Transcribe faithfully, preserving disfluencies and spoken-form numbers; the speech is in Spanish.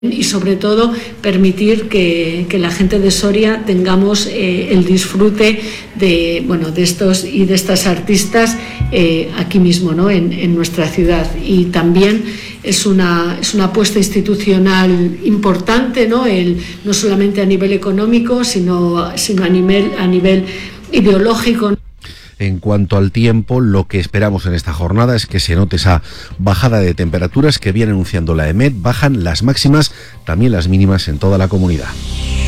y sobre todo permitir que, que la gente de Soria tengamos eh, el disfrute de, bueno, de estos y de estas artistas eh, aquí mismo, ¿no? en, en nuestra ciudad. Y también es una, es una apuesta institucional importante, ¿no? El, no solamente a nivel económico, sino, sino a nivel, a nivel ideológico. En cuanto al tiempo, lo que esperamos en esta jornada es que se note esa bajada de temperaturas que viene anunciando la EMET. Bajan las máximas, también las mínimas en toda la comunidad.